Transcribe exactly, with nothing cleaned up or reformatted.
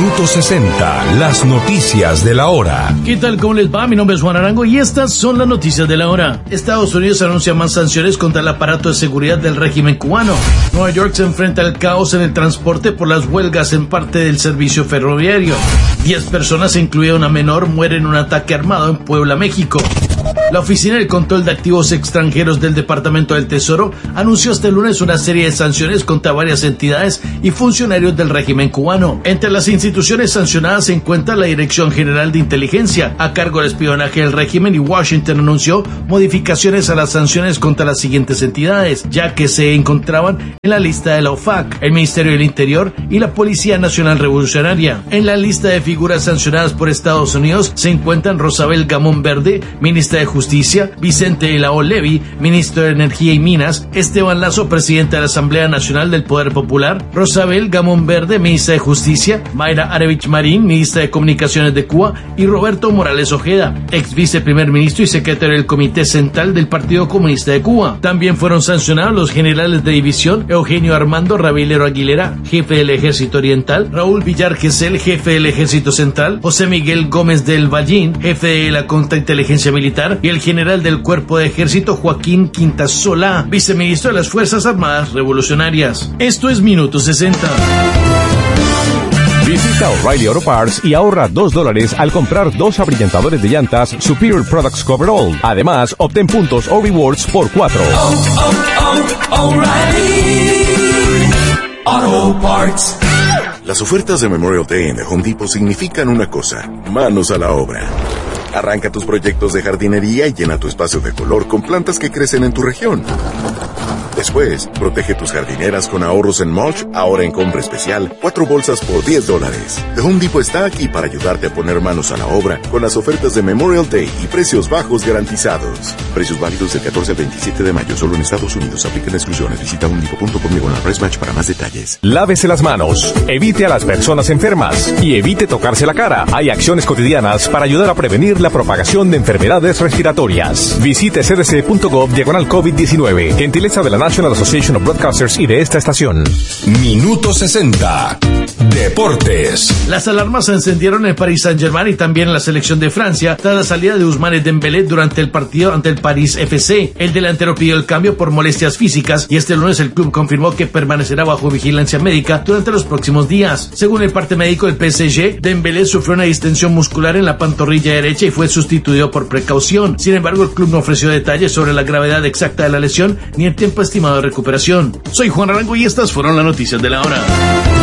Minuto sesenta, las noticias de la hora. ¿Qué tal? ¿Cómo les va? Mi nombre es Juan Arango y estas son las noticias de la hora. Estados Unidos anuncia más sanciones contra el aparato de seguridad del régimen cubano. Nueva York se enfrenta al caos en el transporte por las huelgas en parte del servicio ferroviario. Diez personas, incluida una menor, mueren en un ataque armado en Puebla, México. La Oficina del Control de Activos Extranjeros del Departamento del Tesoro anunció este lunes una serie de sanciones contra varias entidades y funcionarios del régimen cubano. Entre las instituciones sancionadas se encuentra la Dirección General de Inteligencia, a cargo del espionaje del régimen, y Washington anunció modificaciones a las sanciones contra las siguientes entidades, ya que se encontraban en la lista de la O F A C, el Ministerio del Interior y la Policía Nacional Revolucionaria. En la lista de figuras sancionadas por Estados Unidos se encuentran Rosabel Gamón Verde, ministra de Justicia; Vicente de la O Levy, ministro de Energía y Minas; Esteban Lazo, presidente de la Asamblea Nacional del Poder Popular; Rosabel Gamón Verde, ministra de Justicia; Mayra Arevich Marín, ministra de Comunicaciones de Cuba; y Roberto Morales Ojeda, ex viceprimer ministro y secretario del Comité Central del Partido Comunista de Cuba. También fueron sancionados los generales de división Eugenio Armando Rabilero Aguilera, jefe del Ejército Oriental; Raúl Villar Gesell, jefe del Ejército Central; José Miguel Gómez del Vallín, jefe de la Contrainteligencia Militar; y el general del Cuerpo de Ejército Joaquín Quintasolá, viceministro de las Fuerzas Armadas Revolucionarias. Esto es Minuto sesenta. Visita O'Reilly Auto Parts y ahorra dos dólares al comprar dos abrillantadores de llantas Superior Products Coverall. Además, obtén puntos o rewards por cuatro. Oh, oh, oh, O'Reilly Auto Parts. Las ofertas de Memorial Day en The Home Depot significan una cosa: manos a la obra. Arranca tus proyectos de jardinería y llena tu espacio de color con plantas que crecen en tu región. Después, protege tus jardineras con ahorros en mulch, ahora en compra especial, cuatro bolsas por diez dólares. The Home Depot está aquí para ayudarte a poner manos a la obra con las ofertas de Memorial Day y precios bajos garantizados. Precios válidos del catorce al veintisiete de mayo, solo en Estados Unidos. Aplican exclusiones. Visita home depot punto com diagonal price match para más detalles. Lávese las manos, evite a las personas enfermas y evite tocarse la cara. Hay acciones cotidianas para ayudar a prevenir la propagación de enfermedades respiratorias. Visite c d c punto gov diagonal COVID diecinueve. Gentileza de la National Association of Broadcasters y de esta estación. Minuto sesenta. Deportes. Las alarmas se encendieron en el Paris Saint-Germain y también en la selección de Francia tras la salida de Ousmane Dembélé durante el partido ante el París F C. El delantero pidió el cambio por molestias físicas y este lunes el club confirmó que permanecerá bajo vigilancia médica durante los próximos días. Según el parte médico del P S G, Dembélé sufrió una distensión muscular en la pantorrilla derecha y fue sustituido por precaución. Sin embargo, el club no ofreció detalles sobre la gravedad exacta de la lesión ni el tiempo estimado de recuperación. Soy Juan Arango y estas fueron las noticias de la hora.